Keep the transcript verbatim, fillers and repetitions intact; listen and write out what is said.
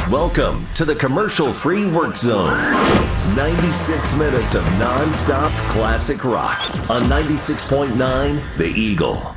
Welcome to the commercial-free work zone. ninety-six minutes of non-stop classic rock on ninety-six point nine The Eagle.